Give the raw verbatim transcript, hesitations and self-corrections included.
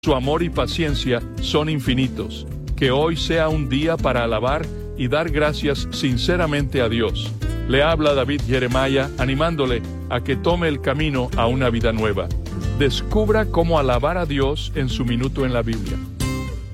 Su amor y paciencia son infinitos. Que hoy sea un día para alabar y dar gracias sinceramente a Dios. Le habla David Jeremiah, animándole a que tome el camino a una vida nueva. Descubra cómo alabar a Dios en su minuto en la Biblia.